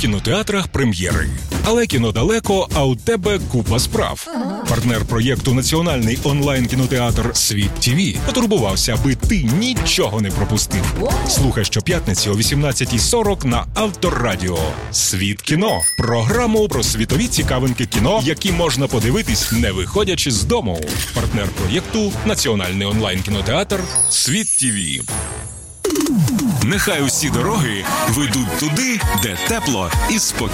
кінотеатрах прем'єри. Але кіно далеко, а у тебе купа справ. Партнер проєкту «Національний онлайн-кінотеатр Світ ТВ» потурбувався, аби ти нічого не пропустив. Слухай щоп'ятниці о 18:40 на Авторадіо. «Світ кіно» – програму про світові цікавинки кіно, які можна подивитись, не виходячи з дому. Партнер проєкту «Національний онлайн-кінотеатр Світ ТВ». Нехай усі дороги ведуть туди, де тепло і спокійно.